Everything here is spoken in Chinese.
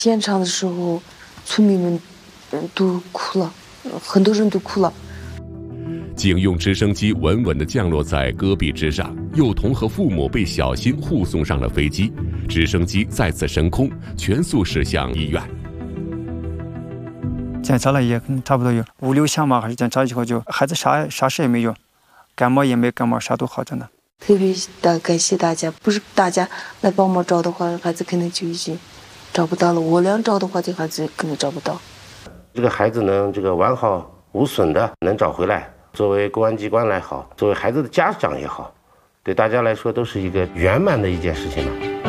现场的时候，村民们都哭了，很多人都哭了。 警用直升机稳稳地降落在戈壁之上，幼童和父母被小心护送上了飞机，直升机再次升空，全速驶向医院。 检查了也差不多有5-6项嘛，还是检查以后就孩子啥事也没有，感冒也没感冒，啥都好着呢。 特别感谢大家，不是大家来帮忙找的话，孩子肯定就已经找不到了。我俩找的话，这孩子肯定找不到。 这个孩子能完好无损的能找回来，作为公安机关来好，作为孩子的家长也好，对大家来说都是一个圆满的一件事情了。